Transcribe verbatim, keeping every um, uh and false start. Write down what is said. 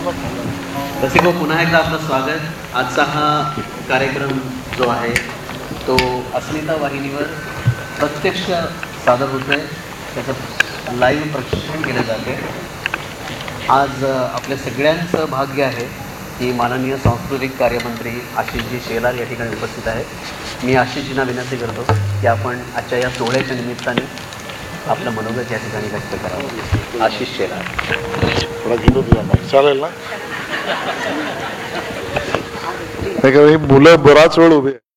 रसिको, पुन्हा एकदा आपलं स्वागत. आजचा हा कार्यक्रम जो आहे तो अस्मिता वाहिनीवर प्रत्यक्ष सादर होत आहे, त्याचं लाईव्ह प्रक्षेपण केलं जाते. आज आपल्या सगळ्यांचं भाग्य आहे की माननीय सांस्कृतिक कार्यमंत्री आशिषजी शेलार या ठिकाणी उपस्थित आहेत. मी आशिषजींना विनंती करतो की आपण आजच्या या सोहळ्याच्या निमित्ताने आपलं मनोगत या ठिकाणी व्यक्त करावं. आशिष शेलार. चालेल ना? मुलं बराच वेळ उभे